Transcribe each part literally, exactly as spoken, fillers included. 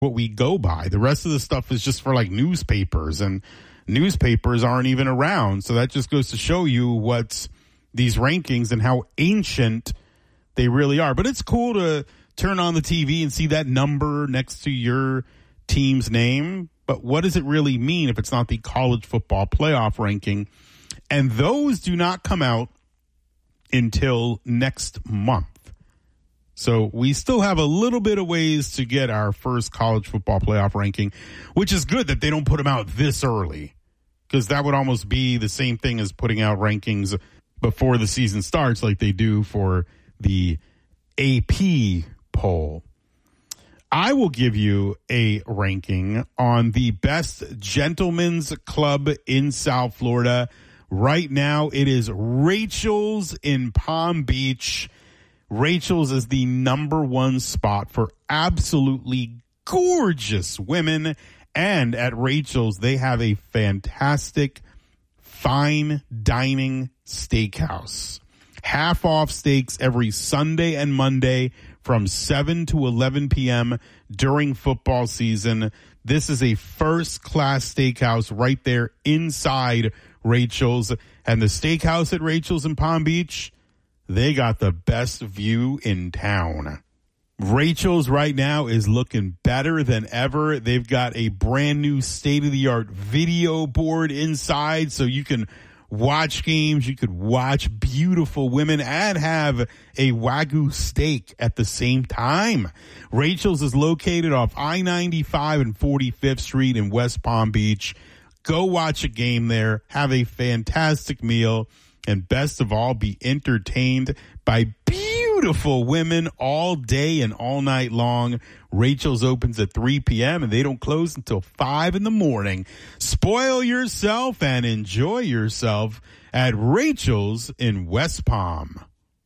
what we go by. The rest of the stuff is just for like newspapers, and newspapers aren't even around. So that just goes to show you what's these rankings and how ancient they really are. But it's cool to turn on the T V and see that number next to your team's name. But what does it really mean if it's not the college football playoff ranking? And those do not come out until next month. So we still have a little bit of ways to get our first college football playoff ranking, which is good that they don't put them out this early, because that would almost be the same thing as putting out rankings before the season starts like they do for the A P poll. I will give you a ranking on the best gentlemen's club in South Florida. Right now, it is Rachel's in Palm Beach. Rachel's is the number one spot for absolutely gorgeous women. And at Rachel's, they have a fantastic fine dining steakhouse. Half off steaks every Sunday and Monday from seven to eleven p.m. during football season. This is a first-class steakhouse right there inside Rachel's. And the steakhouse at Rachel's in Palm Beach, they got the best view in town. Rachel's right now is looking better than ever. They've got a brand new state-of-the-art video board inside, so you can watch games, you could watch beautiful women, and have a Wagyu steak at the same time. Rachel's is located off I ninety-five and forty-fifth Street in West Palm Beach. Go watch a game there, have a fantastic meal, and best of all, be entertained by beautiful women all day and all night long. Rachel's opens at three p.m. and they don't close until five in the morning. Spoil yourself and enjoy yourself at Rachel's in West Palm.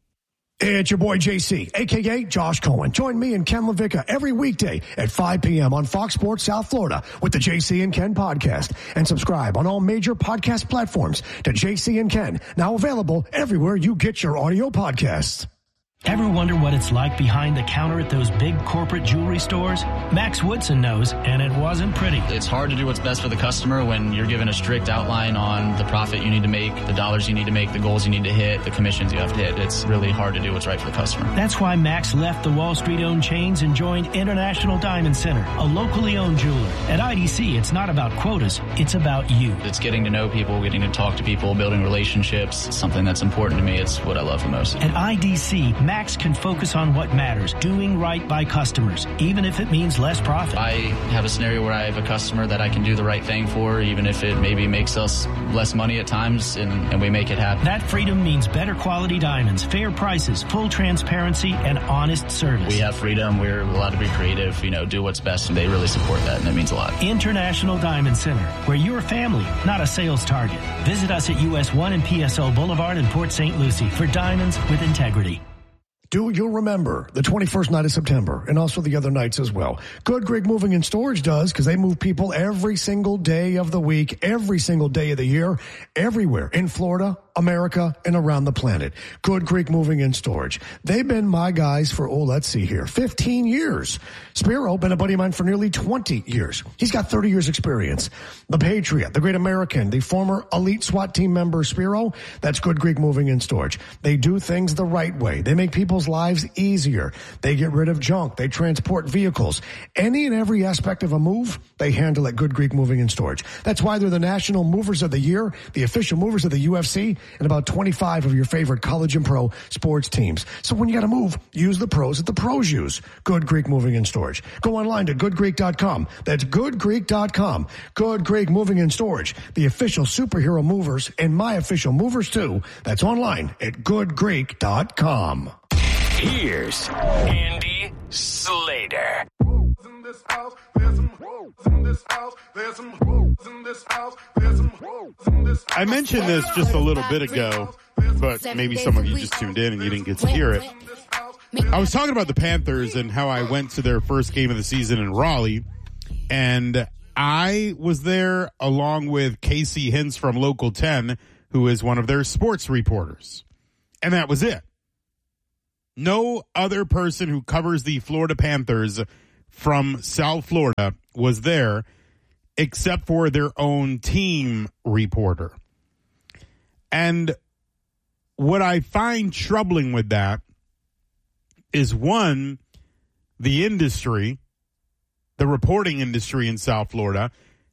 It's your boy J C, a k a. Josh Cohen. Join me and Ken LaVicka every weekday at five p.m. on Fox Sports South Florida with the J C and Ken podcast. And subscribe on all major podcast platforms to J C and Ken, now available everywhere you get your audio podcasts. Ever wonder what it's like behind the counter at those big corporate jewelry stores? Max Woodson knows, and it wasn't pretty. It's hard to do what's best for the customer when you're given a strict outline on the profit you need to make, the dollars you need to make, the goals you need to hit, the commissions you have to hit. It's really hard to do what's right for the customer. That's why Max left the Wall Street-owned chains and joined International Diamond Center, a locally owned jeweler. At I D C, it's not about quotas, it's about you. It's getting to know people, getting to talk to people, building relationships. It's something that's important to me. It's what I love the most. At I D C, Max can focus on what matters, doing right by customers, even if it means less profit. I have a scenario where I have a customer that I can do the right thing for, even if it maybe makes us less money at times, and, and we make it happen. That freedom means better quality diamonds, fair prices, full transparency, and honest service. We have freedom. We're allowed to be creative, you know, do what's best, and they really support that, and it means a lot. International Diamond Center, where you're a family, not a sales target. Visit us at U S one and P S O Boulevard in Port Saint Lucie for diamonds with integrity. Do you remember the twenty-first night of September and also the other nights as well? Good Greek Moving and Storage does, because they move people every single day of the week, every single day of the year, everywhere in Florida, America, and around the planet. Good Greek Moving and Storage. They've been my guys for, oh, let's see here, fifteen years. Spiro, been a buddy of mine for nearly twenty years. He's got thirty years experience. The Patriot, the Great American, the former elite SWAT team member Spiro, that's Good Greek Moving and Storage. They do things the right way. They make people's lives easier. They get rid of junk. They transport vehicles. Any and every aspect of a move, they handle at Good Greek Moving and Storage. That's why they're the National Movers of the Year, the official movers of the U F C, and about twenty-five of your favorite college and pro sports teams. So when you got to move, use the pros that the pros use. Good Greek Moving and Storage. Go online to good greek dot com. That's good greek dot com. Good Greek Moving and Storage, the official superhero movers and my official movers too. That's online at good greek dot com. Here's Andy Slater. I mentioned this just a little bit ago, but maybe some of you just tuned in and you didn't get to hear it. I was talking about the Panthers and how I went to their first game of the season in Raleigh, and I was there along with Casey Hintz from Local ten, who is one of their sports reporters. And that was it. No other person who covers the Florida Panthers from South Florida was there, except for their own team reporter. And what I find troubling with that is, one, the industry, the reporting industry in South Florida,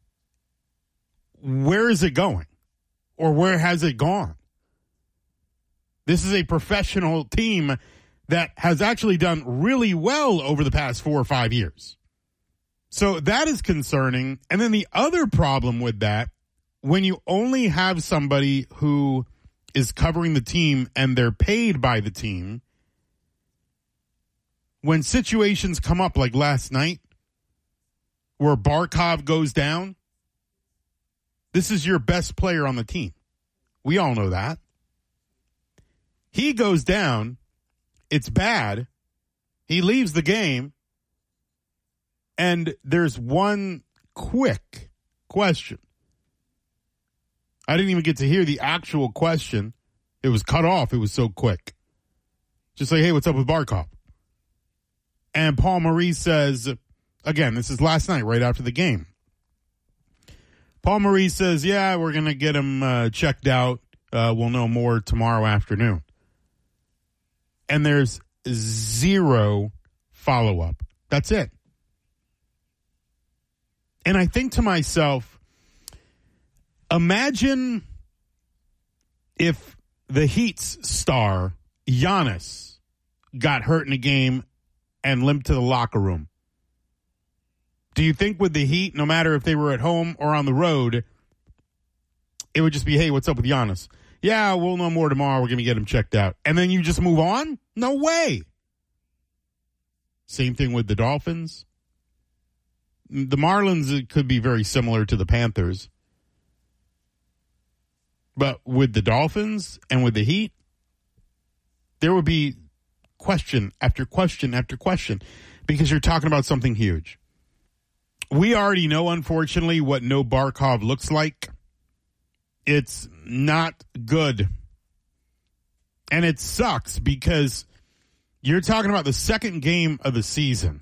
where is it going? Or where has it gone? This is a professional team that has actually done really well over the past four or five years. So that is concerning. And then the other problem with that, when you only have somebody who is covering the team and they're paid by the team, when situations come up like last night where Barkov goes down, this is your best player on the team. We all know that. He goes down. It's bad. He leaves the game. And there's one quick question. I didn't even get to hear the actual question. It was cut off. It was so quick. Just like, hey, what's up with Barkov? And Paul Maurice says, again, this is last night, right after the game. Paul Maurice says, yeah, we're going to get him uh, checked out. Uh, we'll know more tomorrow afternoon. And there's zero follow-up. That's it. And I think to myself, imagine if the Heat's star, Giannis, got hurt in a game and limped to the locker room. Do you think with the Heat, no matter if they were at home or on the road, it would just be, hey, what's up with Giannis? Yeah, we'll know more tomorrow. We're going to get him checked out. And then you just move on? No way. Same thing with the Dolphins. The Marlins could be very similar to the Panthers. But with the Dolphins and with the Heat, there would be question after question after question because you're talking about something huge. We already know, unfortunately, what no Barkov looks like. It's not good. And it sucks because you're talking about the second game of the season.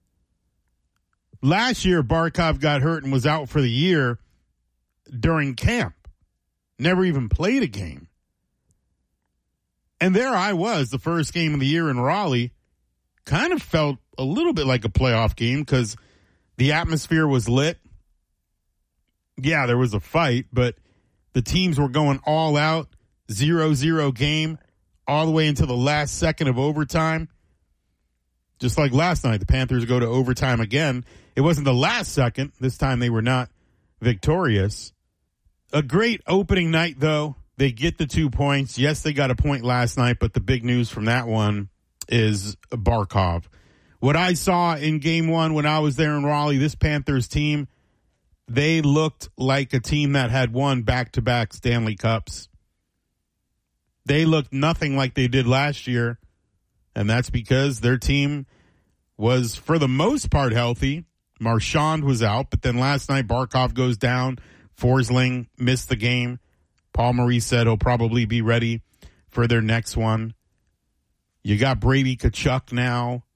Last year, Barkov got hurt and was out for the year during camp. Never even played a game. And there I was, the first game of the year in Raleigh. Kind of felt a little bit like a playoff game because the atmosphere was lit. Yeah, there was a fight, but the teams were going all out, zero zero game, all the way until the last second of overtime. Just like last night, the Panthers go to overtime again. It wasn't the last second. This time they were not victorious. A great opening night, though. They get the two points. Yes, they got a point last night, but the big news from that one is Barkov. What I saw in game one when I was there in Raleigh, this Panthers team, they looked like a team that had won back-to-back Stanley Cups. They looked nothing like they did last year, and that's because their team was, for the most part, healthy. Marchand was out, but then last night Barkov goes down. Forsling missed the game. Paul Maurice said he'll probably be ready for their next one. You got Brady Tkachuk now.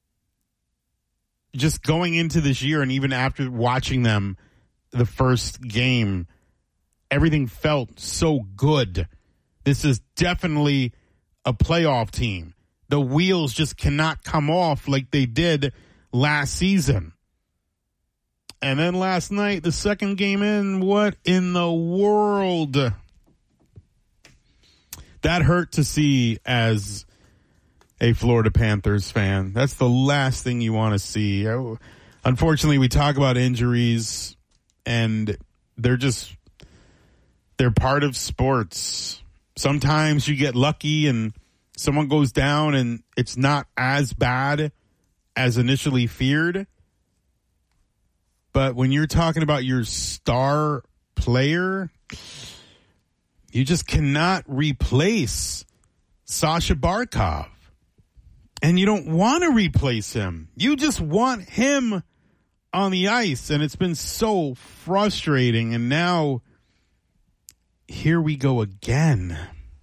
Just going into this year and even after watching them the first game, everything felt so good. This is definitely a playoff team. The wheels just cannot come off like they did last season. And then last night, the second game in, what in the world? That hurt to see as a Florida Panthers fan. That's the last thing you want to see. Unfortunately, we talk about injuries, and they're just, they're part of sports. Sometimes you get lucky and someone goes down and it's not as bad as initially feared. But when you're talking about your star player, you just cannot replace Sasha Barkov. And you don't want to replace him. You just want him on the ice. And it's been so frustrating. And now, here we go again.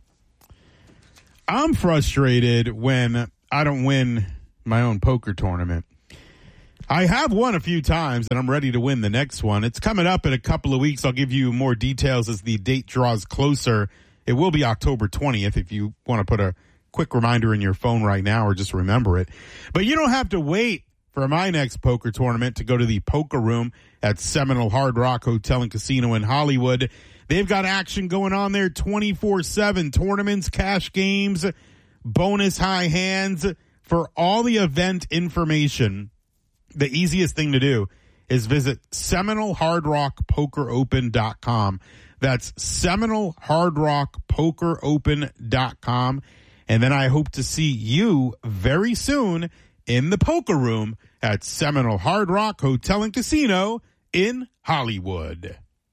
I'm frustrated when I don't win my own poker tournament. I have won a few times, and I'm ready to win the next one. It's coming up in a couple of weeks. I'll give you more details as the date draws closer. It will be October twentieth if you want to put a quick reminder in your phone right now or just remember it. But you don't have to wait for my next poker tournament to go to the Poker Room at Seminole Hard Rock Hotel and Casino in Hollywood. They've got action going on there twenty-four seven, tournaments, cash games, bonus high hands. For all the event information, the easiest thing to do is visit Seminole Hard Rock Poker Open dot com. That's Seminole Hard Rock Poker Open dot com. And then I hope to see you very soon in the Poker Room at Seminole Hard Rock Hotel and Casino in Hollywood.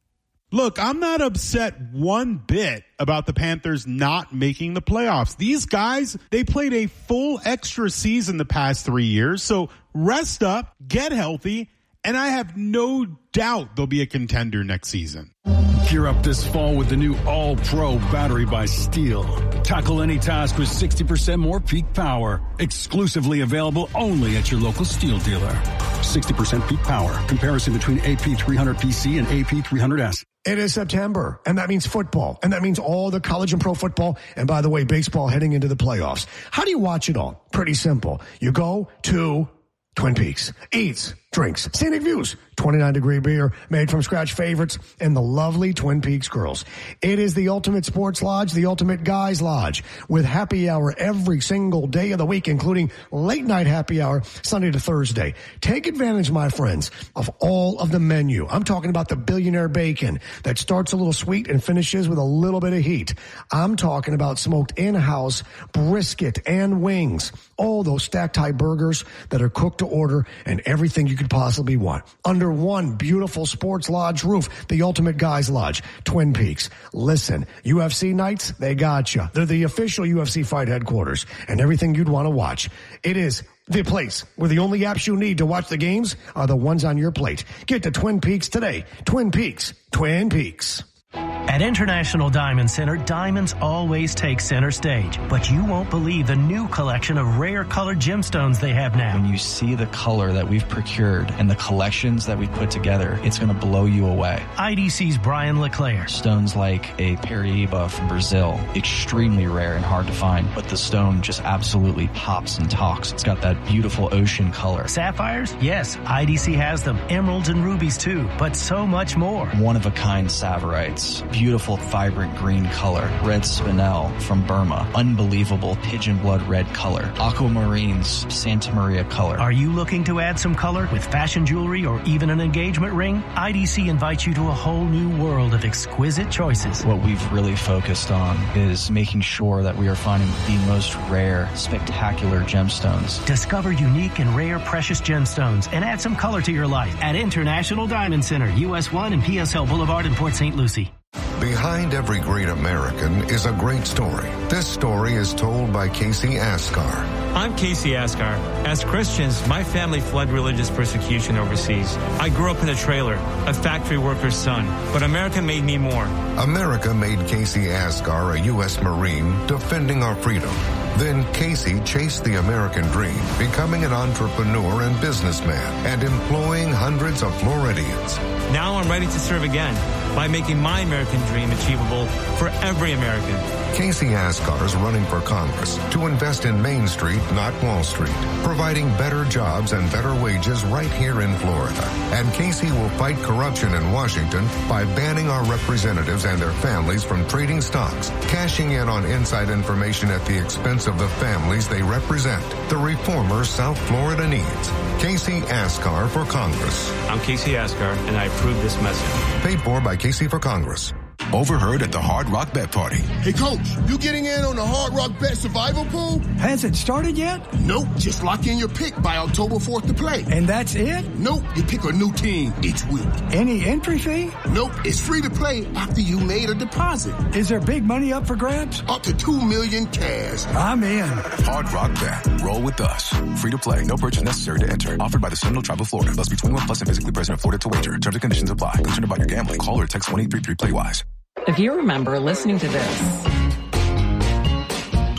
Look, I'm not upset one bit about the Panthers not making the playoffs. These guys, they played a full extra season the past three years. So rest up, get healthy, and I have no doubt they'll be a contender next season. Gear up this fall with the new All-Pro battery by Steel. Tackle any task with sixty percent more peak power. Exclusively available only at your local Steel dealer. sixty percent peak power. Comparison between A P three hundred P C and A P three hundred S. It is September, and that means football, and that means all the college and pro football, and by the way, baseball heading into the playoffs. How do you watch it all? Pretty simple. You go to Twin Peaks, eats, drinks, scenic views, twenty-nine degree beer, made from scratch favorites, and the lovely Twin Peaks girls. It is the ultimate sports lodge, the ultimate guys lodge, with happy hour every single day of the week, including late night happy hour, Sunday to Thursday. Take advantage, my friends, of all of the menu. I'm talking about the billionaire bacon that starts a little sweet and finishes with a little bit of heat. I'm talking about smoked in-house brisket and wings. All those stacked high burgers that are cooked to order and everything you could possibly want. Under one beautiful sports lodge roof, the ultimate guys lodge, Twin Peaks. Listen, U F C nights, they got you. They're the official U F C fight headquarters and everything you'd want to watch. It is the place where the only apps you need to watch the games are the ones on your plate. Get to Twin Peaks today. Twin Peaks. Twin Peaks. At International Diamond Center, diamonds always take center stage, but you won't believe the new collection of rare colored gemstones they have now. When you see the color that we've procured and the collections that we put together, it's going to blow you away. I D C's Brian LeClaire. Stones like a Paraíba from Brazil, extremely rare and hard to find, but the stone just absolutely pops and talks. It's got that beautiful ocean color. Sapphires? Yes, I D C has them. Emeralds and rubies too, but so much more. One-of-a-kind Saverites. Beautiful, vibrant green color. Red spinel from Burma. Unbelievable pigeon blood red color. Aquamarines, Santa Maria color. Are you looking to add some color with fashion jewelry or even an engagement ring? I D C invites you to a whole new world of exquisite choices. What we've really focused on is making sure that we are finding the most rare, spectacular gemstones. Discover unique and rare precious gemstones and add some color to your life at International Diamond Center, U S one and P S L Boulevard in Port Saint Lucie. Behind every great American is a great story. This story is told by Casey Askar. I'm Casey Askar. As Christians, my family fled religious persecution overseas. I grew up in a trailer, a factory worker's son, but America made me more. America made Casey Askar a U S Marine defending our freedom. Then Casey chased the American dream, becoming an entrepreneur and businessman and employing hundreds of Floridians. Now I'm ready to serve again by making my American dream achievable for every American. Casey Askar is running for Congress to invest in Main Street, not Wall Street, providing better jobs and better wages right here in Florida. And Casey will fight corruption in Washington by banning our representatives and their families from trading stocks, cashing in on inside information at the expense of the families they represent. The reformers South Florida needs. Casey Askar for Congress. I'm Casey Askar, and I approve this message. Paid for by Casey for Congress. Overheard at the Hard Rock Bet Party. Hey, Coach, you getting in on the Hard Rock Bet Survival Pool? Has it started yet? Nope. Just lock in your pick by October fourth to play. And that's it? Nope. You pick a new team each week. Any entry fee? Nope. It's free to play after you made a deposit. Is there big money up for grabs? Up to two million dollars cash. I'm in. Hard Rock Bet. Roll with us. Free to play. No purchase necessary to enter. Offered by the Seminole Tribe of Florida. Must be twenty-one plus and physically present in Florida to wager. Terms and conditions apply. Concerned about your gambling? Call or text one eight three three play wise. If you remember listening to this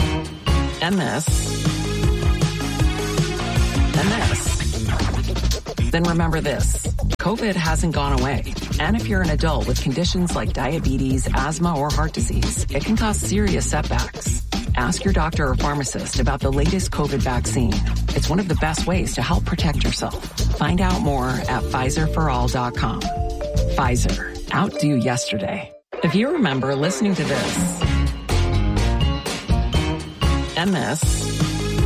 and this and this, Then remember this. COVID hasn't gone away. And if you're an adult with conditions like diabetes, asthma, or heart disease, it can cause serious setbacks. Ask your doctor or pharmacist about the latest COVID vaccine. It's one of the best ways to help protect yourself. Find out more at Pfizer for all dot com. Pfizer. Outdo yesterday. If you remember listening to this and this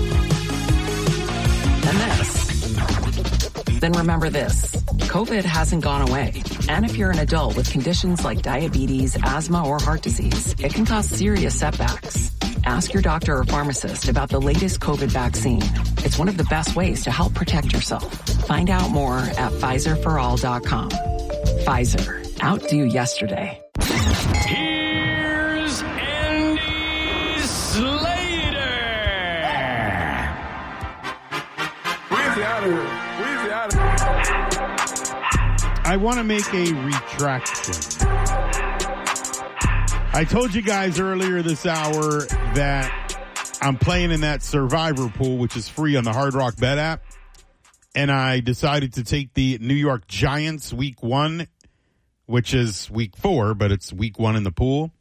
and this, then remember this. COVID hasn't gone away. And if you're an adult with conditions like diabetes, asthma, or heart disease, it can cause serious setbacks. Ask your doctor or pharmacist about the latest COVID vaccine. It's one of the best ways to help protect yourself. Find out more at Pfizer for all dot com. Pfizer. Outdo yesterday. Here's Andy Slater. Where's the out of here? Where's the out of here? I want to make a retraction. I told you guys earlier this hour that I'm playing in that Survivor pool, which is free on the Hard Rock Bet app. And I decided to take the New York Giants week one, which is week four, but it's week one in the pool.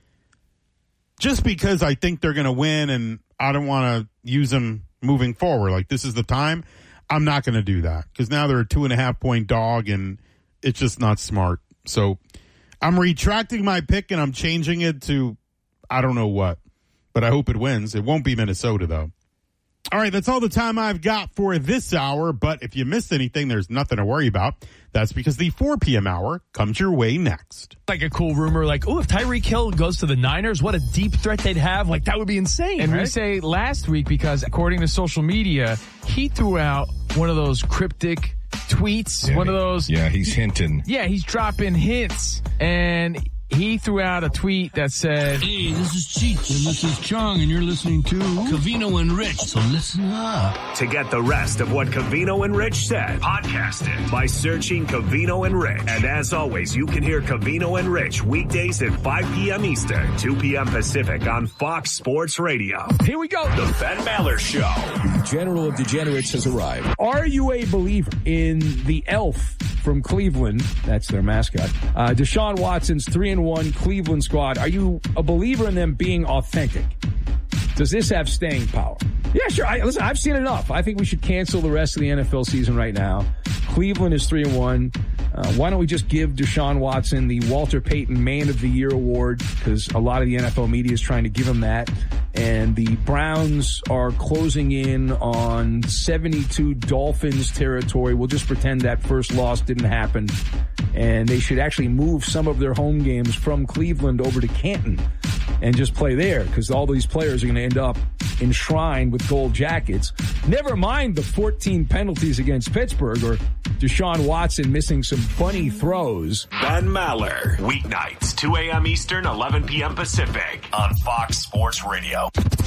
Just because I think they're going to win and I don't want to use them moving forward. Like, this is the time. I'm not going to do that because now they're a two and a half point dog and it's just not smart. So I'm retracting my pick and I'm changing it to I don't know what, but I hope it wins. It won't be Minnesota, though. All right, that's all the time I've got for this hour, but if you missed anything, there's nothing to worry about. That's because the four p.m. hour comes your way next. Like a cool rumor, like, oh, if Tyreek Hill goes to the Niners, what a deep threat they'd have. Like, that would be insane, And right? we say last week because, according to social media, he threw out one of those cryptic tweets, yeah, one of those. Yeah, he's hinting. Yeah, he's dropping hints. And he threw out a tweet that said, "Hey, this is Cheech and this is Chong and you're listening to Covino and Rich, so listen up." To get the rest of what Covino and Rich said, podcast it by searching Covino and Rich. And as always, you can hear Covino and Rich weekdays at five p.m. Eastern, two p.m. Pacific on Fox Sports Radio. Here we go. The Ben Maller Show. The General of Degenerates has arrived. Are you a believer in the elf from Cleveland? That's their mascot. Uh, Deshaun Watson's three and one Cleveland squad. Are you a believer in them being authentic? Does this have staying power? Yeah, sure. I, listen, I've seen enough. I think we should cancel the rest of the N F L season right now. Cleveland is three and one. Uh, why don't we just give Deshaun Watson the Walter Payton Man of the Year award? Because a lot of the N F L media is trying to give him that. And the Browns are closing in on seventy-two Dolphins territory. We'll just pretend that first loss didn't happen. And they should actually move some of their home games from Cleveland over to Canton and just play there, because all these players are going to end up enshrined with gold jackets. Never mind the fourteen penalties against Pittsburgh or Deshaun Watson missing some funny throws. Ben Maller, weeknights, two a.m. Eastern, eleven p.m. Pacific on Fox Sports Radio.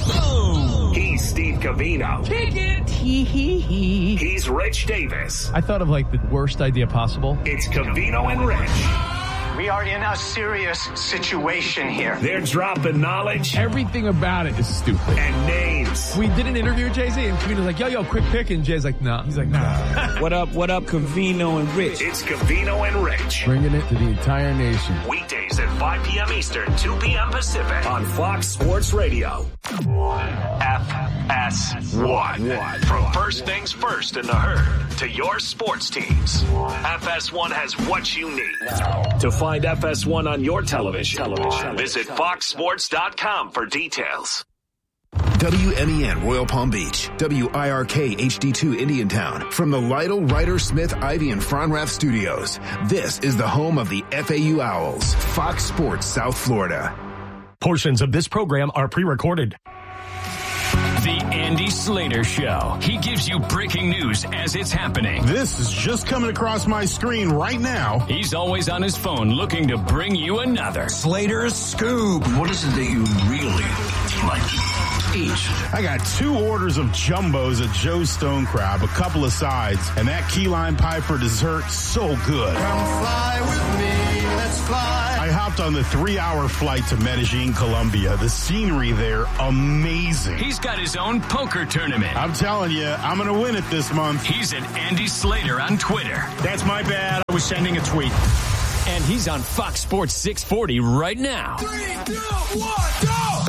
Oh. He's Steve Covino. Kick it. Hee hee hee. He's Rich Davis. I thought of like the worst idea possible. It's Covino and Rich. We are in a serious situation here. They're dropping knowledge. Everything about it is stupid. And names. We did an interview with Jay-Z and Covino's like, yo, yo, quick pick. And Jay's like, no. Nah. He's like, nah. What up, what up, Covino and Rich? It's Covino and Rich. Bringing it to the entire nation. Weekdays at five p.m. Eastern, two p.m. Pacific on Fox Sports Radio. F S one. From first things first in the herd to your sports teams, F S one has what you need. To find F S one on your television, television. Visit fox sports dot com for details. W M E N Royal Palm Beach, W I R K H D two Indiantown. From the Lytle, Ryder, Smith, Ivy, and Fronrath studios, this is the home of the F A U Owls, Fox Sports South Florida. Portions of this program are pre-recorded. The Andy Slater Show. He gives you breaking news as it's happening. This is just coming across my screen right now. He's always on his phone looking to bring you another Slater's Scoop. What is it that you really like to eat? I got two orders of jumbos at Joe's Stone Crab, a couple of sides, and that key lime pie for dessert, so good. Come fly with me. let's fly. I hopped on the three-hour flight to Medellin, Colombia. The scenery there, amazing. He's got his own poker tournament. I'm telling you, I'm going to win it this month. He's at Andy Slater on Twitter. That's my bad. I was sending a tweet. And he's on Fox Sports six forty right now. Three, two, one, go!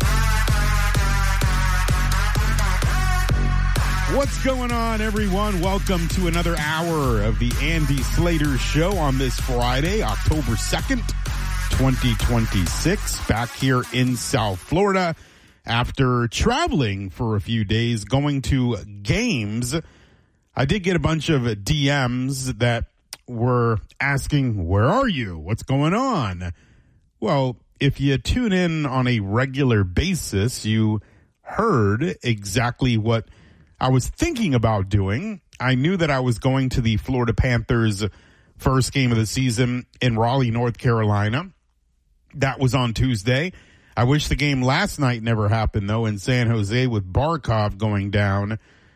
What's going on, everyone? Welcome to another hour of the Andy Slater Show on this Friday, October second, twenty twenty-six. Back here in South Florida after traveling for a few days, going to games. I did get a bunch of D Ms that were asking, where are you? What's going on? Well, if you tune in on a regular basis, you heard exactly what I was thinking about doing. I knew that I was going to the Florida Panthers' first game of the season in Raleigh, North Carolina. That was on Tuesday. I wish the game last night never happened, though, in San Jose with Barkov going down.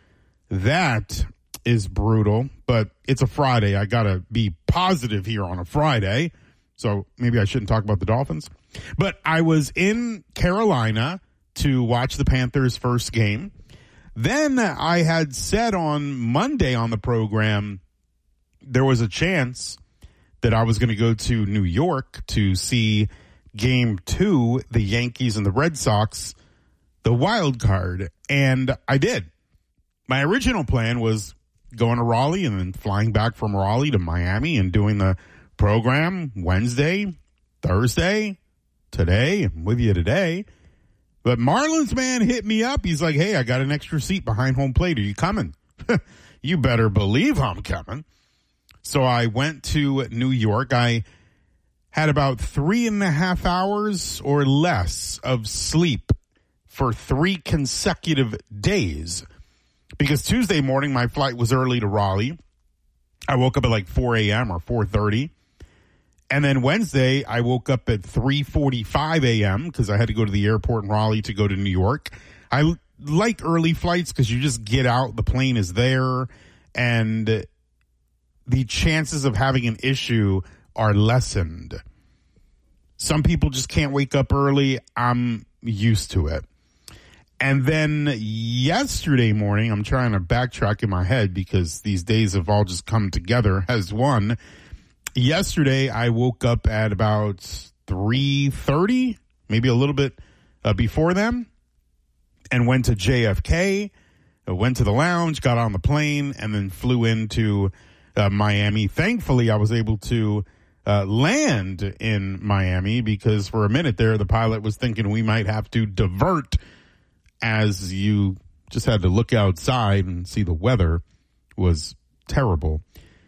That is brutal, but it's a Friday. I got to be positive here on a Friday, so maybe I shouldn't talk about the Dolphins. But I was in Carolina to watch the Panthers' first game. Then I had said on Monday on the program there was a chance that I was going to go to New York to see game two, the Yankees and the Red Sox, the wild card, and I did. My original plan was going to Raleigh and then flying back from Raleigh to Miami and doing the program Wednesday, Thursday, today. I'm with you today. But Marlins man hit me up. He's like, hey, I got an extra seat behind home plate. Are you coming? You better believe I'm coming. So I went to New York. I had about three and a half hours or less of sleep for three consecutive days. Because Tuesday morning, my flight was early to Raleigh. I woke up at like four a.m. or four thirty. And then Wednesday, I woke up at three forty-five a.m. because I had to go to the airport in Raleigh to go to New York. I like early flights because you just get out, the plane is there, and the chances of having an issue are lessened. Some people just can't wake up early. I'm used to it. And then yesterday morning, I'm trying to backtrack in my head because these days have all just come together as one. Yesterday, I woke up at about three thirty, maybe a little bit uh, before then, and went to J F K, uh, went to the lounge, got on the plane, and then flew into uh, Miami. Thankfully, I was able to uh, land in Miami because for a minute there, the pilot was thinking we might have to divert as you just had to look outside and see the weather was terrible.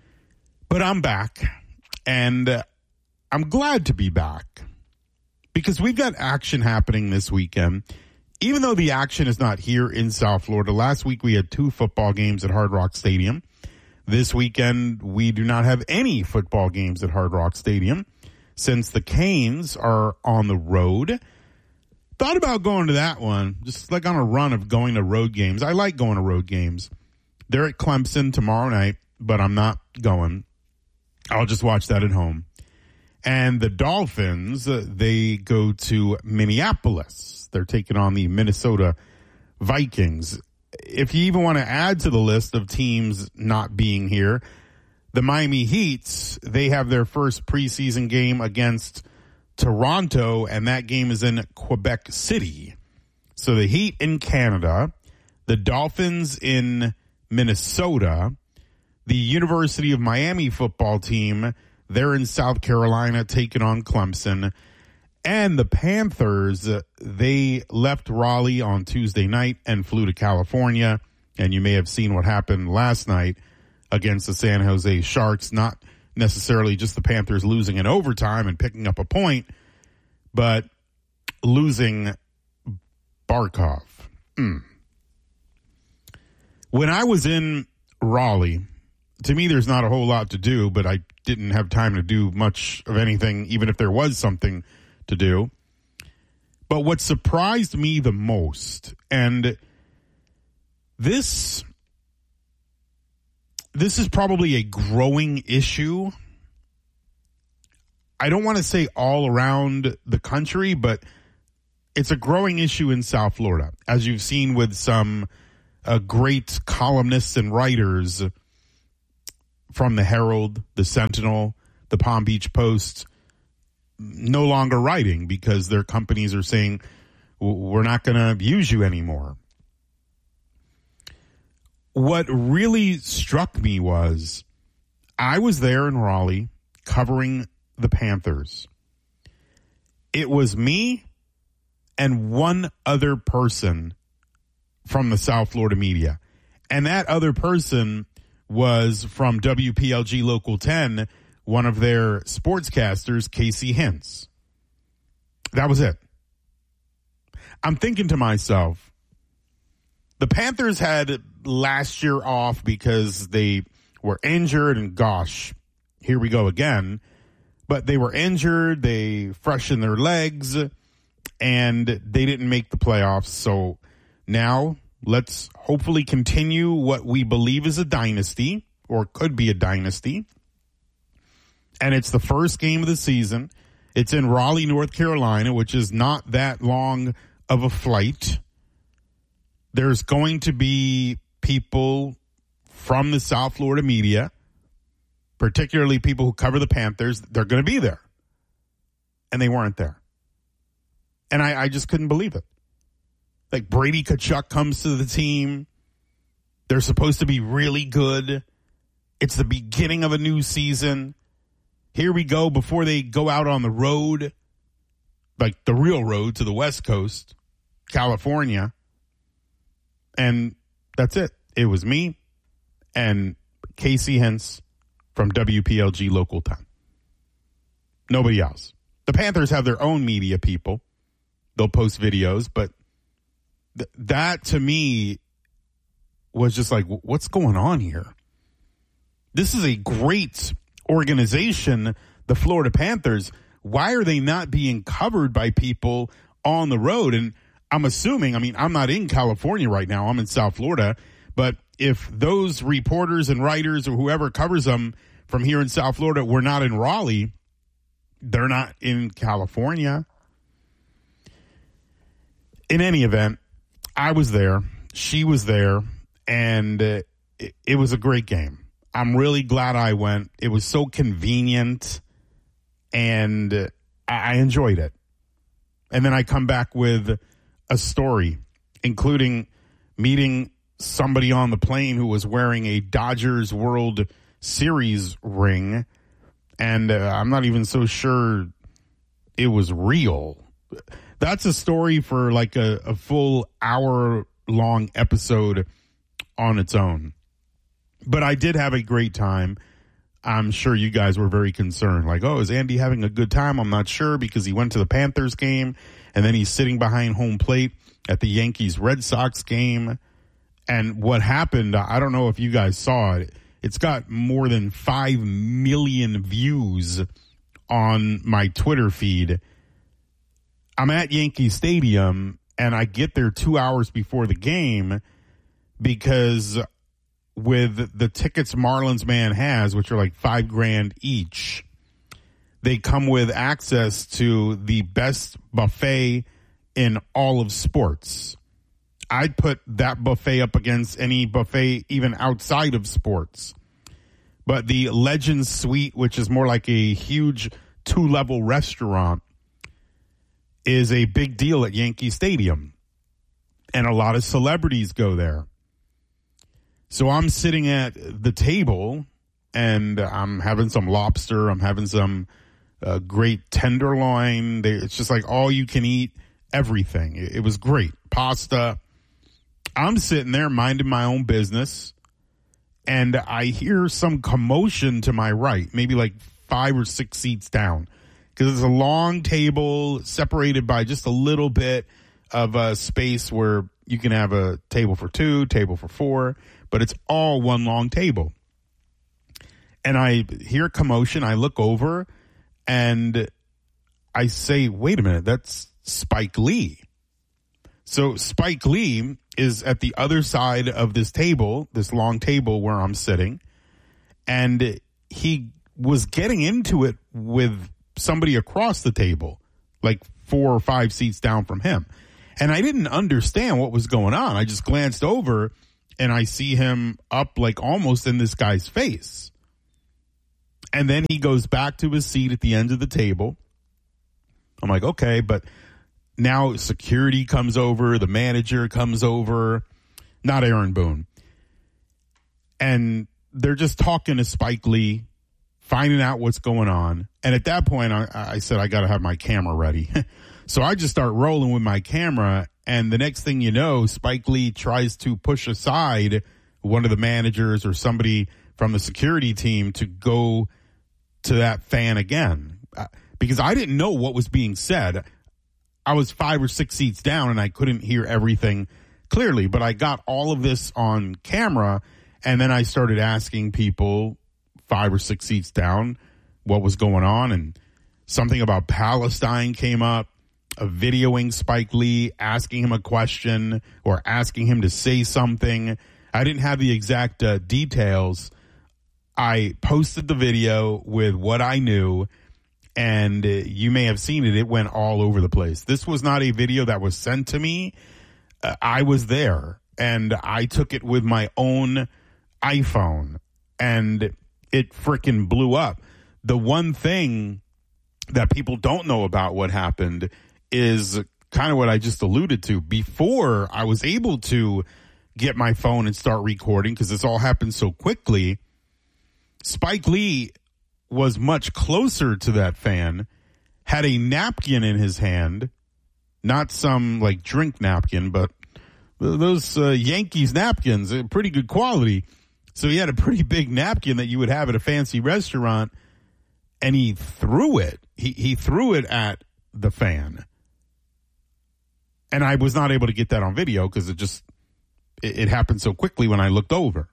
But I'm back, and uh, I'm glad to be back because we've got action happening this weekend. Even though the action is not here in South Florida, last week we had two football games at Hard Rock Stadium. This weekend, we do not have any football games at Hard Rock Stadium since the Canes are on the road. Thought about going to that one, just like on a run of going to road games. I like going to road games. They're at Clemson tomorrow night, but I'm not going. I'll just watch that at home. And the Dolphins, uh, they go to Minneapolis. They're taking on the Minnesota Vikings. If you even want to add to the list of teams not being here, the Miami Heats, they have their first preseason game against Toronto, and that game is in Quebec City. So the Heat in Canada, the Dolphins in Minnesota, the University of Miami football team, they're in South Carolina taking on Clemson. And the Panthers, they left Raleigh on Tuesday night and flew to California. And you may have seen what happened last night against the San Jose Sharks. Not necessarily just the Panthers losing in overtime and picking up a point, but losing Barkov. Mm. When I was in Raleigh, to me, there's not a whole lot to do, but I didn't have time to do much of anything, even if there was something to do. But what surprised me the most, and this this is probably a growing issue. I don't want to say all around the country, but it's a growing issue in South Florida, as you've seen with some uh, great columnists and writers from the Herald, the Sentinel, the Palm Beach Post, no longer writing because their companies are saying, we're not going to use you anymore. What really struck me was I was there in Raleigh covering the Panthers. It was me and one other person from the South Florida media. And that other person was from W P L G Local ten, one of their sportscasters, Casey Hintz. That was it. I'm thinking to myself, the Panthers had last year off because they were injured, and gosh, here we go again. But they were injured, they freshened their legs, and they didn't make the playoffs. So now let's hopefully continue what we believe is a dynasty, or could be a dynasty. And it's the first game of the season. It's in Raleigh, North Carolina, which is not that long of a flight. There's going to be people from the South Florida media, particularly people who cover the Panthers. They're going to be there. And they weren't there. And I, I just couldn't believe it. Like, Brady Tkachuk comes to the team. They're supposed to be really good. It's the beginning of a new season. Here we go before they go out on the road, like the real road to the West Coast, California. And that's it. It was me and Casey Hintz from W P L G Local ten. Nobody else. The Panthers have their own media people. They'll post videos, but th- that to me was just like, what's going on here? This is a great organization, the Florida Panthers. Why are they not being covered by people on the road? And I'm assuming, I mean, I'm not in California right now. I'm in South Florida. But if those reporters and writers or whoever covers them from here in South Florida were not in Raleigh, they're not in California. In any event, I was there. She was there. And uh, it, it was a great game. I'm really glad I went. It was so convenient, and uh, I, I enjoyed it. And then I come back with a story, including meeting somebody on the plane who was wearing a Dodgers World Series ring, and uh, I'm not even so sure it was real. That's a story for like a, a full hour-long episode on its own. But I did have a great time. I'm sure you guys were very concerned. Like, oh, is Andy having a good time? I'm not sure, because he went to the Panthers game, and then he's sitting behind home plate at the Yankees-Red Sox game. And what happened, I don't know if you guys saw it. It's got more than five million views on my Twitter feed. I'm at Yankee Stadium, and I get there two hours before the game because with the tickets Marlins Man has, which are like five grand each, they come with access to the best buffet in all of sports. I'd put that buffet up against any buffet even outside of sports. But the Legends Suite, which is more like a huge two-level restaurant, is a big deal at Yankee Stadium. And a lot of celebrities go there. So I'm sitting at the table, and I'm having some lobster. I'm having some uh, great tenderloin. They, it's just like all you can eat, everything. It, it was great. Pasta. I'm sitting there minding my own business, and I hear some commotion to my right, maybe like five or six seats down, because it's a long table separated by just a little bit of a space where you can have a table for two, table for four, but it's all one long table. And I hear commotion. I look over and I say, wait a minute, that's Spike Lee. So Spike Lee is at the other side of this table, this long table where I'm sitting, and he was getting into it with somebody across the table, like four or five seats down from him. And I didn't understand what was going on. I just glanced over and I see him up like almost in this guy's face. And then he goes back to his seat at the end of the table. I'm like, okay, but now security comes over, the manager comes over, not Aaron Boone. And they're just talking to Spike Lee, finding out what's going on. And at that point, I, I said, I got to have my camera ready. So I just start rolling with my camera. And the next thing you know, Spike Lee tries to push aside one of the managers or somebody from the security team to go to that fan again, because I didn't know what was being said. I was five or six seats down and I couldn't hear everything clearly, but I got all of this on camera. And then I started asking people five or six seats down what was going on. And something about Palestine came up, of videoing Spike Lee, asking him a question or asking him to say something. I didn't have the exact uh, details. I posted the video with what I knew, and uh, you may have seen it. It went all over the place. This was not a video that was sent to me. Uh, I was there, and I took it with my own iPhone, and it frickin' blew up. The one thing that people don't know about what happened is kind of what I just alluded to. Before I was able to get my phone and start recording, because this all happened so quickly, Spike Lee was much closer to that fan, had a napkin in his hand, not some like drink napkin, but those uh, Yankees napkins, uh, pretty good quality. So he had a pretty big napkin that you would have at a fancy restaurant, and he threw it. He he threw it at the fan. And I was not able to get that on video because it just, it, it happened so quickly when I looked over.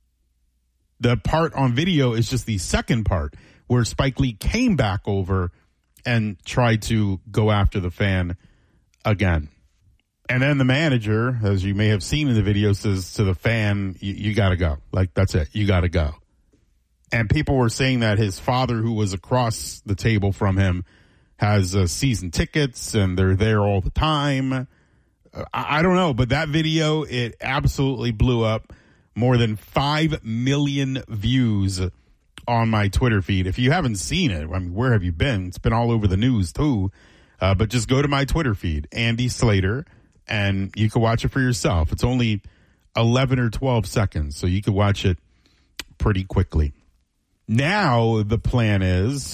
The part on video is just the second part where Spike Lee came back over and tried to go after the fan again. And then the manager, as you may have seen in the video, says to the fan, you, you got to go. Like, that's it. You got to go. And people were saying that his father, who was across the table from him, has uh, season tickets and they're there all the time. Uh, I, I don't know, but that video, it absolutely blew up. More than five million views on my Twitter feed. If you haven't seen it, I mean, where have you been? It's been all over the news too. Uh, but just go to my Twitter feed, Andy Slater, and you can watch it for yourself. It's only eleven or twelve seconds, so you can watch it pretty quickly. Now the plan is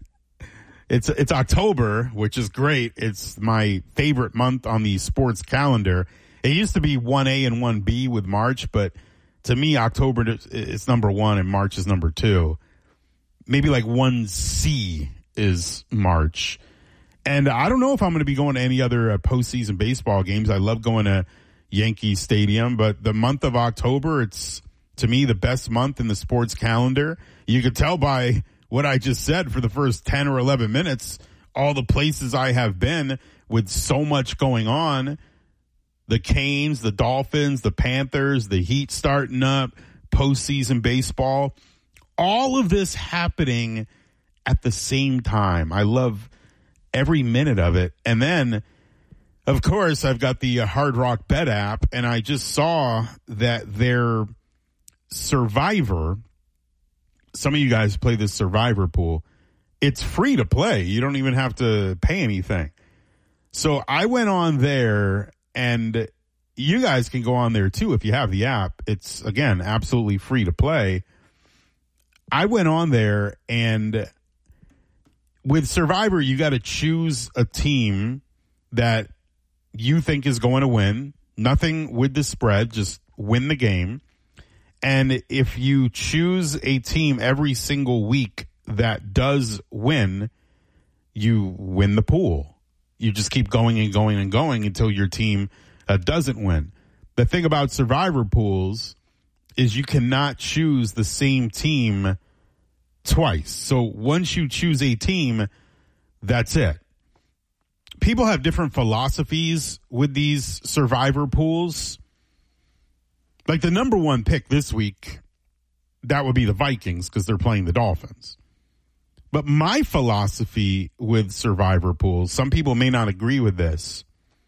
it's it's October, which is great. It's my favorite month on the sports calendar. It used to be one A and one B with March, but to me, October is number one and March is number two. Maybe like one C is March. And I don't know if I'm going to be going to any other uh, postseason baseball games. I love going to Yankee Stadium, but the month of October, it's, to me, the best month in the sports calendar. You could tell by what I just said for the first ten or eleven minutes, all the places I have been with so much going on. The Canes, the Dolphins, the Panthers, the Heat starting up, postseason baseball. All of this happening at the same time. I love every minute of it. And then, of course, I've got the uh, Hard Rock Bet app, and I just saw that their Survivor, some of you guys play this Survivor pool, it's free to play. You don't even have to pay anything. So I went on there, and you guys can go on there too if you have the app. It's, again, absolutely free to play. I went on there, and with Survivor, you got to choose a team that you think is going to win. Nothing with the spread, just win the game. And if you choose a team every single week that does win, you win the pool. You just keep going and going and going until your team uh, doesn't win. The thing about Survivor pools is you cannot choose the same team twice. So once you choose a team, that's it. People have different philosophies with these Survivor pools. Like the number one pick this week, that would be the Vikings because they're playing the Dolphins. But my philosophy with survivor pools, some people may not agree with this.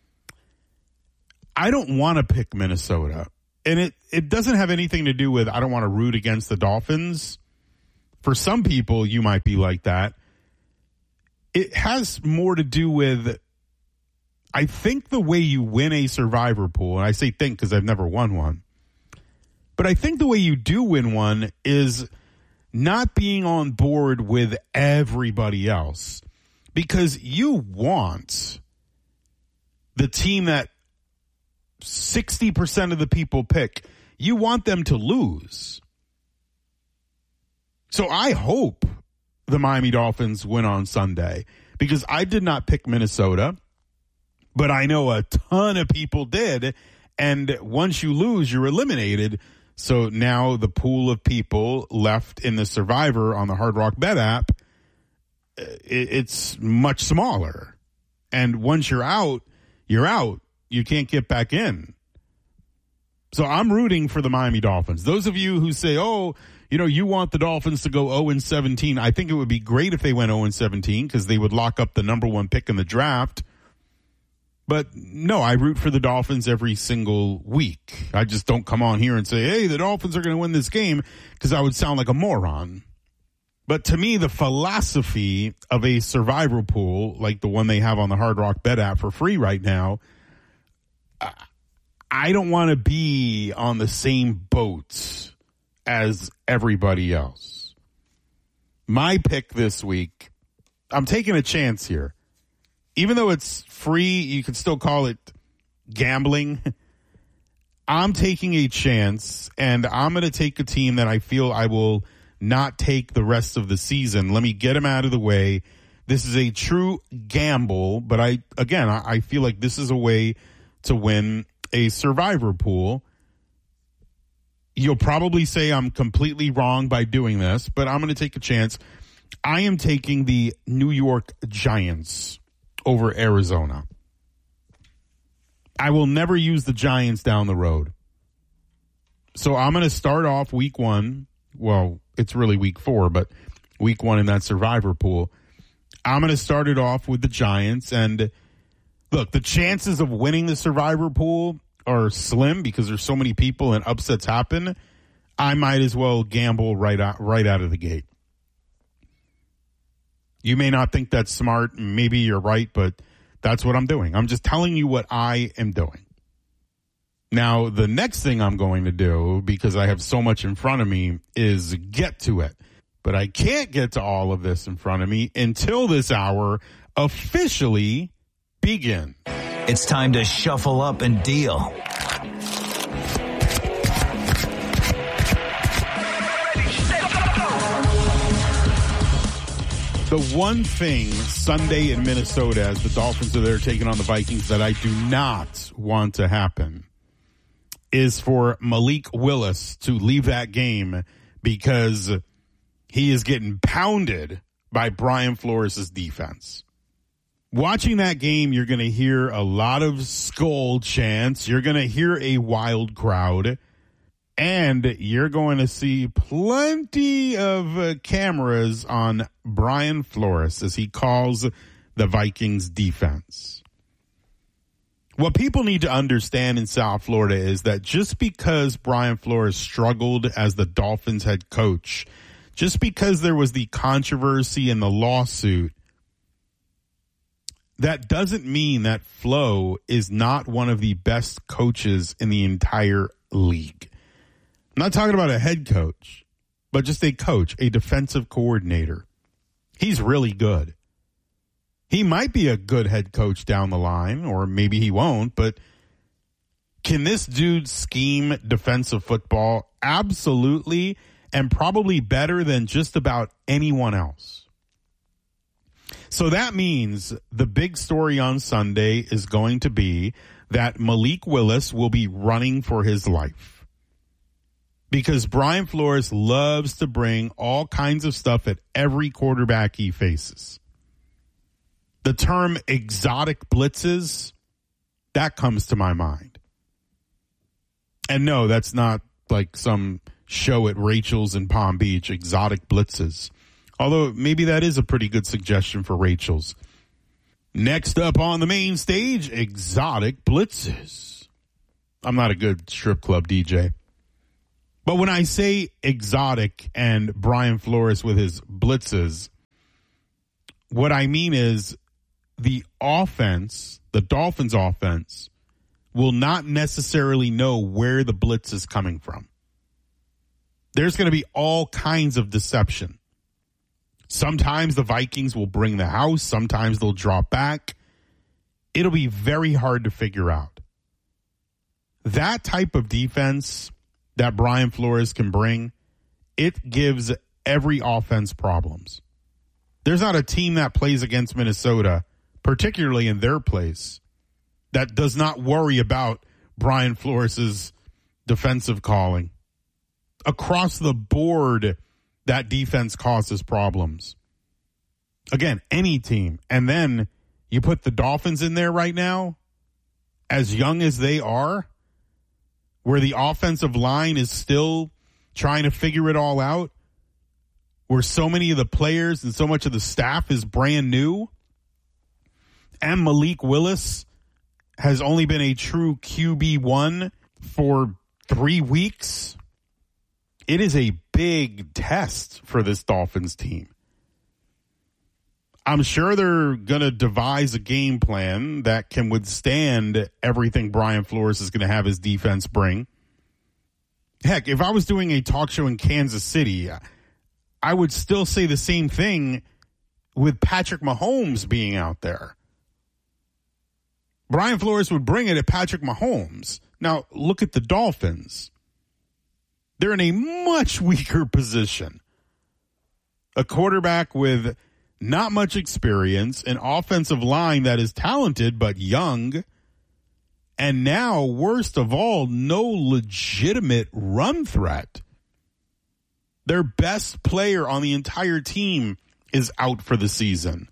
I don't want to pick Minnesota. And it, it doesn't have anything to do with I don't want to root against the Dolphins. For some people, you might be like that. It has more to do with, I think the way you win a survivor pool, and I say think because I've never won one, but I think the way you do win one is not being on board with everybody else, because you want the team that sixty percent of the people pick. You want them to lose. So I hope the Miami Dolphins win on Sunday, because I did not pick Minnesota, but I know a ton of people did. And once you lose, you're eliminated. So now the pool of people left in the Survivor on the Hard Rock Bet app, it's much smaller. And once you're out, you're out. You can't get back in. So I'm rooting for the Miami Dolphins. Those of you who say, oh, you know, you want the Dolphins to go oh and seventeen, I think it would be great if they went oh and seventeen because they would lock up the number one pick in the draft. But no, I root for the Dolphins every single week. I just don't come on here and say, hey, the Dolphins are going to win this game, because I would sound like a moron. But to me, the philosophy of a survivor pool, like the one they have on the Hard Rock Bet app for free right now, I don't want to be on the same boat as everybody else. My pick this week, I'm taking a chance here. Even though it's free, you could still call it gambling. I'm taking a chance, and I'm going to take a team that I feel I will not take the rest of the season. Let me get them out of the way. This is a true gamble, but I, again, I feel like this is a way to win a survivor pool. You'll probably say I'm completely wrong by doing this, but I'm going to take a chance. I am taking the New York Giants over Arizona. I will never use the Giants down the road. So I'm going to start off week one. Well, it's really week four, but week one in that survivor pool. I'm going to start it off with the Giants. And look, the chances of winning the survivor pool are slim because there's so many people and upsets happen. I might as well gamble right out, right out of the gate. You may not think that's smart. Maybe you're right, but that's what I'm doing. I'm just telling you what I am doing. Now, the next thing I'm going to do, because I have so much in front of me, is get to it. But I can't get to all of this in front of me until this hour officially begins. It's time to shuffle up and deal. The one thing Sunday in Minnesota, as the Dolphins are there taking on the Vikings, that I do not want to happen is for Malik Willis to leave that game because he is getting pounded by Brian Flores' defense. Watching that game, you're going to hear a lot of skull chants. You're going to hear a wild crowd. And you're going to see plenty of uh, cameras on Brian Flores as he calls the Vikings defense. What people need to understand in South Florida is that just because Brian Flores struggled as the Dolphins head coach, just because there was the controversy in the lawsuit, that doesn't mean that Flo is not one of the best coaches in the entire league. I'm not talking about a head coach, but just a coach, a defensive coordinator. He's really good. He might be a good head coach down the line, or maybe he won't, but can this dude scheme defensive football? Absolutely, and probably better than just about anyone else. So that means the big story on Sunday is going to be that Malik Willis will be running for his life. Because Brian Flores loves to bring all kinds of stuff at every quarterback he faces. The term exotic blitzes, that comes to my mind. And no, that's not like some show at Rachel's in Palm Beach, exotic blitzes. Although maybe that is a pretty good suggestion for Rachel's. Next up on the main stage, exotic blitzes. I'm not a good strip club D J. But when I say exotic and Brian Flores with his blitzes, what I mean is the offense, the Dolphins offense, will not necessarily know where the blitz is coming from. There's going to be all kinds of deception. Sometimes the Vikings will bring the house. Sometimes they'll drop back. It'll be very hard to figure out. That type of defense that Brian Flores can bring, it gives every offense problems. There's not a team that plays against Minnesota, particularly in their place, that does not worry about Brian Flores' defensive calling. Across the board, that defense causes problems. Again, any team. And then you put the Dolphins in there right now, as young as they are, where the offensive line is still trying to figure it all out, where so many of the players and so much of the staff is brand new, and Malik Willis has only been a true Q B one for three weeks. It is a big test for this Dolphins team. I'm sure they're going to devise a game plan that can withstand everything Brian Flores is going to have his defense bring. Heck, if I was doing a talk show in Kansas City, I would still say the same thing with Patrick Mahomes being out there. Brian Flores would bring it at Patrick Mahomes. Now, look at the Dolphins. They're in a much weaker position. A quarterback with not much experience, an offensive line that is talented but young, and now, worst of all, no legitimate run threat. Their best player on the entire team is out for the season.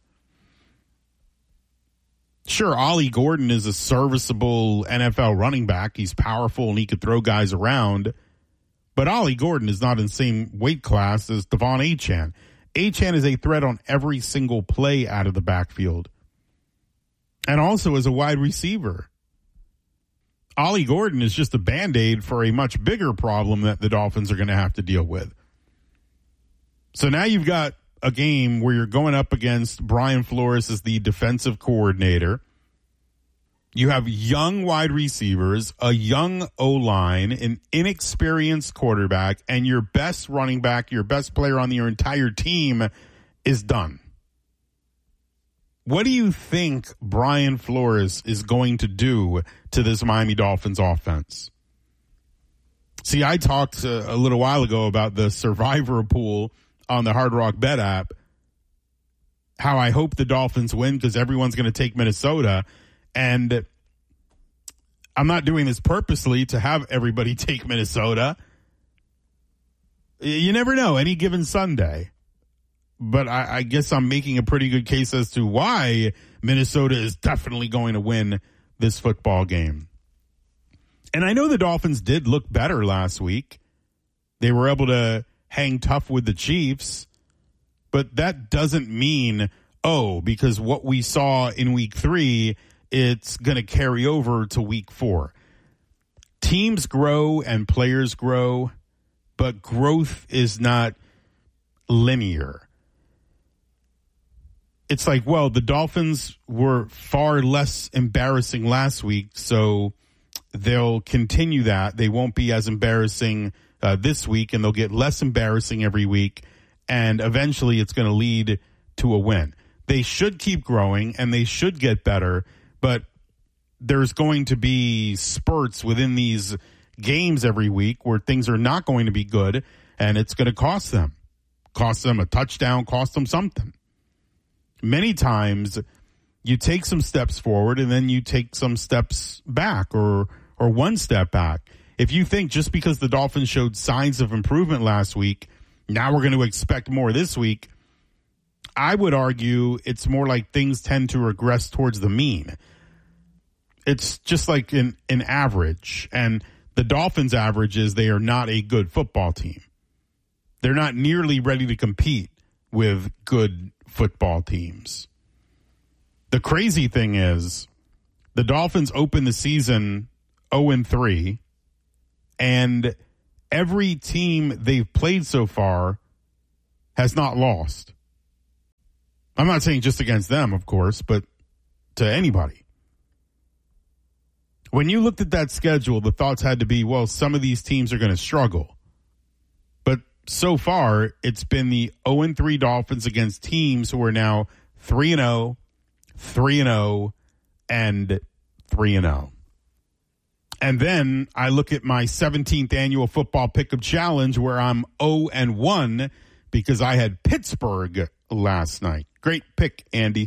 Sure, Ollie Gordon is a serviceable N F L running back. He's powerful and he could throw guys around. But Ollie Gordon is not in the same weight class as Devon Achane. Achane is a threat on every single play out of the backfield. And also as a wide receiver. Ollie Gordon is just a Band-Aid for a much bigger problem that the Dolphins are going to have to deal with. So now you've got a game where you're going up against Brian Flores as the defensive coordinator. You have young wide receivers, a young O-line, an inexperienced quarterback, and your best running back, your best player on your entire team is done. What do you think Brian Flores is going to do to this Miami Dolphins offense? See, I talked a, a little while ago about the survivor pool on the Hard Rock Bet app, how I hope the Dolphins win because everyone's going to take Minnesota. And I'm not doing this purposely to have everybody take Minnesota. You never know, any given Sunday. But I, I guess I'm making a pretty good case as to why Minnesota is definitely going to win this football game. And I know the Dolphins did look better last week. They were able to hang tough with the Chiefs. But that doesn't mean, oh, because what we saw in week three, it's going to carry over to week four. Teams grow and players grow, but growth is not linear. It's like, well, the Dolphins were far less embarrassing last week, so they'll continue that. They won't be as embarrassing uh, this week, and they'll get less embarrassing every week, and eventually it's going to lead to a win. They should keep growing, and they should get better, but there's going to be spurts within these games every week where things are not going to be good, and it's going to cost them. Cost them a touchdown, cost them something. Many times you take some steps forward and then you take some steps back or or one step back. If you think just because the Dolphins showed signs of improvement last week, now we're going to expect more this week, I would argue it's more like things tend to regress towards the mean. It's just like an, an average, and the Dolphins' average is they are not a good football team. They're not nearly ready to compete with good football teams. The crazy thing is the Dolphins opened the season oh and three, and every team they've played so far has not lost. I'm not saying just against them, of course, but to anybody. When you looked at that schedule, the thoughts had to be, well, some of these teams are going to struggle. But so far, it's been the oh and three Dolphins against teams who are now three and oh, three and oh, and three and oh. And then I look at my seventeenth annual football pick'em challenge where I'm oh and one because I had Pittsburgh last night. Great pick, Andy.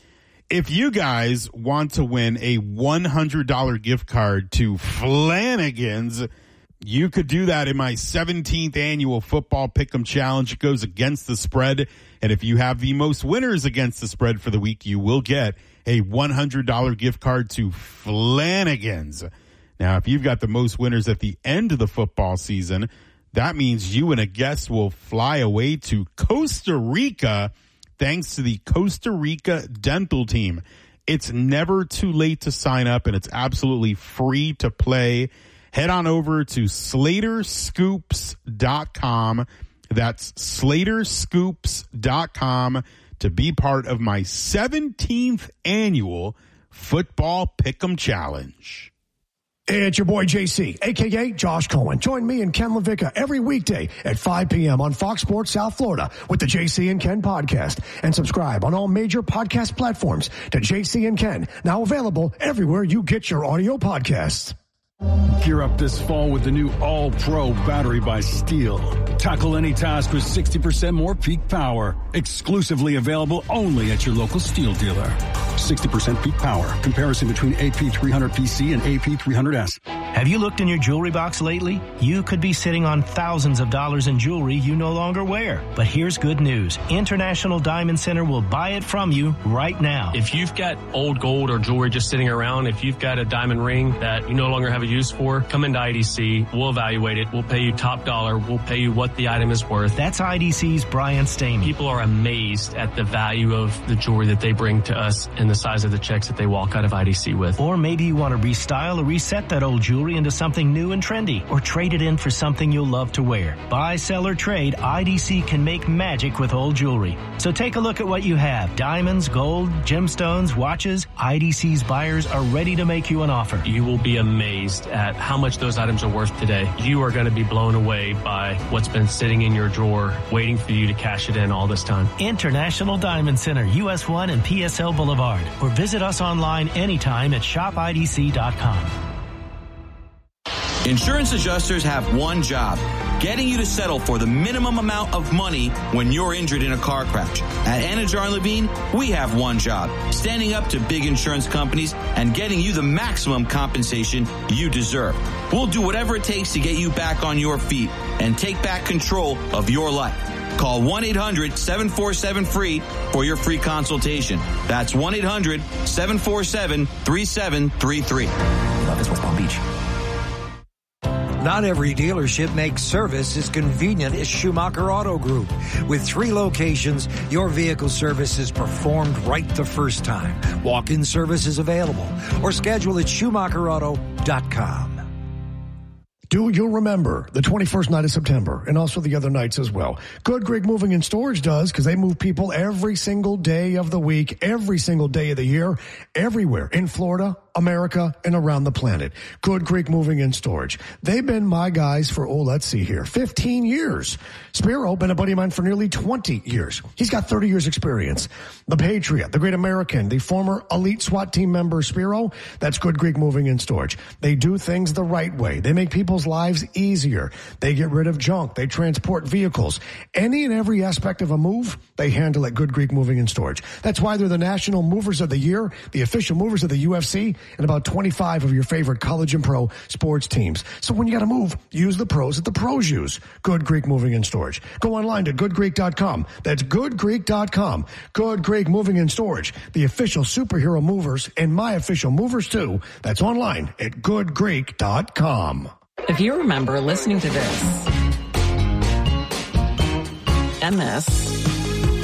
If you guys want to win a one hundred dollars gift card to Flanagan's, you could do that in my seventeenth annual football pick'em challenge. It goes against the spread. And if you have the most winners against the spread for the week, you will get a one hundred dollars gift card to Flanagan's. Now, if you've got the most winners at the end of the football season, that means you and a guest will fly away to Costa Rica thanks to the Costa Rica dental team. It's never too late to sign up, and it's absolutely free to play. Head on over to Slater Scoops dot com. That's Slater Scoops dot com to be part of my seventeenth annual Football Pick'em Challenge. Hey, it's your boy J C, a k a. Josh Cohen. Join me and Ken LaVicka every weekday at five p.m. on Fox Sports South Florida with the J C and Ken podcast. And subscribe on all major podcast platforms to J C and Ken, now available everywhere you get your audio podcasts. Gear up this fall with the new All-Pro battery by Steel. Tackle any task with sixty percent more peak power. Exclusively available only at your local Steel dealer. sixty percent peak power. Comparison between A P three hundred P C and A P three hundred S. Have you looked in your jewelry box lately? You could be sitting on thousands of dollars in jewelry you no longer wear. But here's good news. International Diamond Center will buy it from you right now. If you've got old gold or jewelry just sitting around, if you've got a diamond ring that you no longer have a use for, come into I D C. We'll evaluate it. We'll pay you top dollar. We'll pay you what the item is worth. That's I D C's Brian Stamey. People are amazed at the value of the jewelry that they bring to us and the size of the checks that they walk out of I D C with. Or maybe you want to restyle or reset that old jewelry into something new and trendy, or trade it in for something you'll love to wear. Buy, sell, or trade, I D C can make magic with old jewelry. So take a look at what you have. Diamonds, gold, gemstones, watches. I D C's buyers are ready to make you an offer. You will be amazed at how much those items are worth today. You are going to be blown away by what's been sitting in your drawer, waiting for you to cash it in all this time. International Diamond Center, U S one and P S L Boulevard. Or visit us online anytime at shop I D C dot com. Insurance adjusters have one job, getting you to settle for the minimum amount of money when you're injured in a car crash. At Anajar and Levine, we have one job, standing up to big insurance companies and getting you the maximum compensation you deserve. We'll do whatever it takes to get you back on your feet and take back control of your life. Call one eight hundred seven four seven free for your free consultation. That's one eight hundred seven four seven three seven three three. Love is West Palm Beach. Not every dealership makes service as convenient as Schumacher Auto Group. With three locations, your vehicle service is performed right the first time. Walk-in service is available or schedule at Schumacher Auto dot com. Do you remember the twenty-first night of September and also the other nights as well? Good Greek Moving and Storage does, because they move people every single day of the week, every single day of the year, everywhere in Florida, America, and around the planet. Good Greek Moving and Storage. They've been my guys for, oh, let's see here, fifteen years. Spiro, been a buddy of mine for nearly twenty years. He's got thirty years experience. The Patriot, the Great American, the former elite SWAT team member Spiro, that's Good Greek Moving and Storage. They do things the right way. They make people's lives easier. They get rid of junk. They transport vehicles. Any and every aspect of a move, they handle at Good Greek Moving and Storage. That's why they're the National Movers of the Year, the official movers of the U F C, and about twenty-five of your favorite college and pro sports teams. So when you got to move, use the pros that the pros use. Good Greek Moving and Storage. Go online to good greek dot com. That's good greek dot com. Good Greek Moving and Storage, the official superhero movers and my official movers too. That's online at good greek dot com. If you remember listening to this and this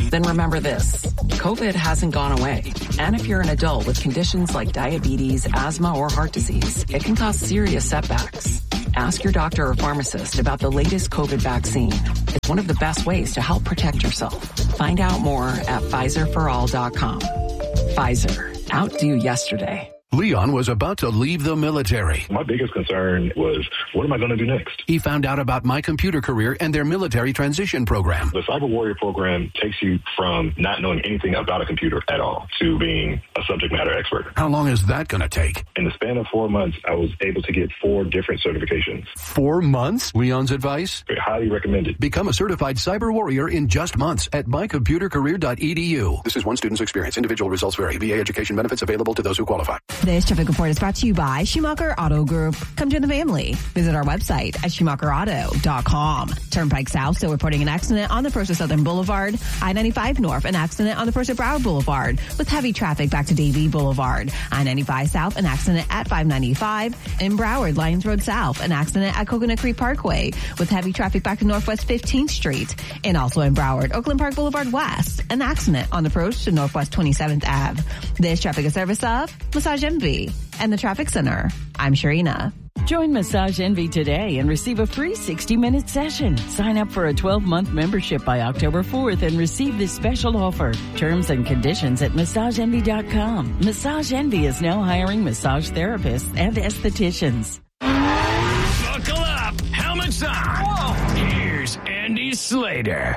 Then remember this, COVID hasn't gone away. And if you're an adult with conditions like diabetes, asthma, or heart disease, it can cause serious setbacks. Ask your doctor or pharmacist about the latest COVID vaccine. It's one of the best ways to help protect yourself. Find out more at Pfizer for all dot com. Pfizer, outdo yesterday. Leon was about to leave the military. My biggest concern was, what am I going to do next? He found out about My Computer Career and their military transition program. The Cyber Warrior program takes you from not knowing anything about a computer at all to being a subject matter expert. How long is that going to take? In the span of four months, I was able to get four different certifications. Four months? Leon's advice? Very highly recommended. Become a certified Cyber Warrior in just months at my computer career dot e d u. This is one student's experience. Individual results vary. V A education benefits available to those who qualify. This traffic report is brought to you by Schumacher Auto Group. Come join the family. Visit our website at schumacher auto dot com. Turnpike South still reporting an accident on the First Southern Boulevard. I ninety-five North, an accident on the First Broward Boulevard with heavy traffic back to Davie Boulevard. I ninety-five South, an accident at five ninety-five. In Broward, Lions Road South, an accident at Coconut Creek Parkway with heavy traffic back to Northwest fifteenth Street. And also in Broward, Oakland Park Boulevard West, an accident on the approach to Northwest twenty-seventh Avenue. This traffic is service of Massage Envy and the Traffic Center. I'm Sharina. Join Massage Envy today and receive a free sixty-minute session. Sign up for a twelve-month membership by October fourth and receive this special offer. Terms and conditions at massage envy dot com. Massage Envy is now hiring massage therapists and estheticians. Buckle up. Helmets on. Whoa. Here's Andy Slater.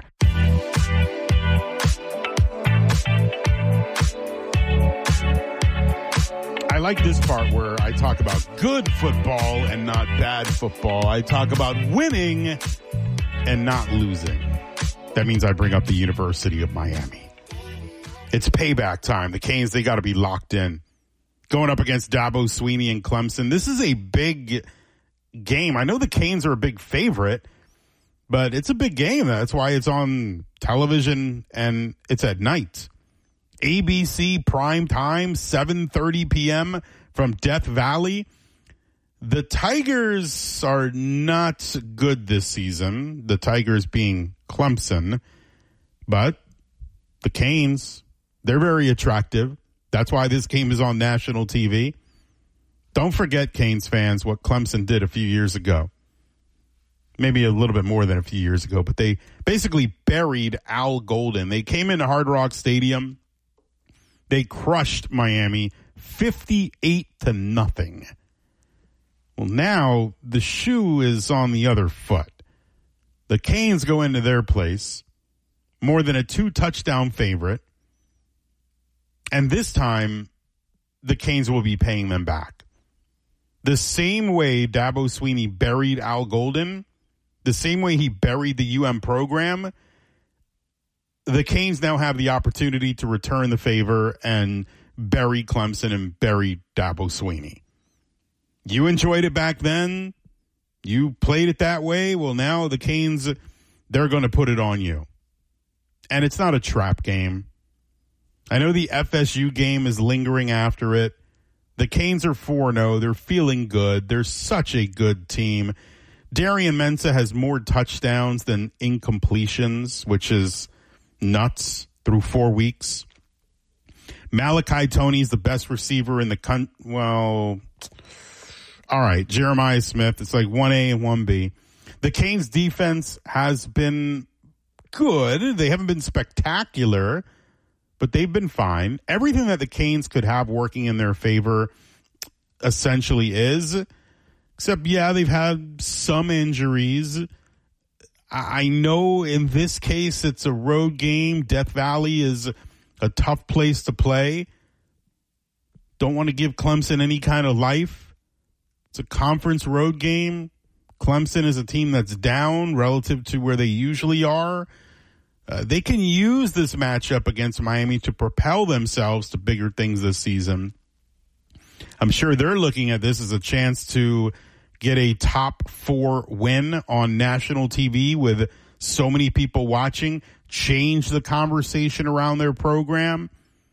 I like this part where I talk about good football and not bad football. I talk about winning and not losing. That means I bring up the University of Miami. It's payback time. The Canes, they got to be locked in. Going up against Dabo Swinney and Clemson. This is a big game. I know the Canes are a big favorite, but it's a big game. That's why it's on television and it's at night. A B C prime time, seven thirty p.m. from Death Valley. The Tigers are not good this season. The Tigers being Clemson. But the Canes, they're very attractive. That's why this game is on national T V. Don't forget, Canes fans, what Clemson did a few years ago. Maybe a little bit more than a few years ago, but they basically buried Al Golden. They came into Hard Rock Stadium. They crushed Miami fifty-eight to nothing. Well, now the shoe is on the other foot. The Canes go into their place, more than a two-touchdown favorite. And this time, the Canes will be paying them back. The same way Dabo Swinney buried Al Golden, the same way he buried the U M program, the Canes now have the opportunity to return the favor and bury Clemson and bury Dabo Swinney. You enjoyed it back then. You played it that way. Well, now the Canes, they're going to put it on you. And it's not a trap game. I know the F S U game is lingering after it. The Canes are four and oh. They're feeling good. They're such a good team. Darian Mensah has more touchdowns than incompletions, which is nuts through four weeks. Malachi Toney's the best receiver in the country. Well, all right. Jeremiah Smith. It's like one A and one B. The Canes defense has been good. They haven't been spectacular, but they've been fine. Everything that the Canes could have working in their favor essentially is, except, yeah, they've had some injuries. I know in this case it's a road game. Death Valley is a tough place to play. Don't want to give Clemson any kind of life. It's a conference road game. Clemson is a team that's down relative to where they usually are. Uh, they can use this matchup against Miami to propel themselves to bigger things this season. I'm sure they're looking at this as a chance to get a top four win on national T V with so many people watching, change the conversation around their program.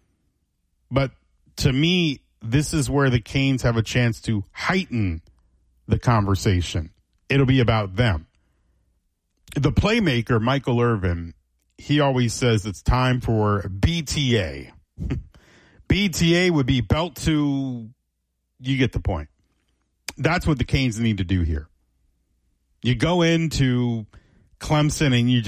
But to me, this is where the Canes have a chance to heighten the conversation. It'll be about them. The playmaker, Michael Irvin, he always says it's time for B T A. B T A would be belt to, you get the point. That's what the Canes need to do here. You go into Clemson and you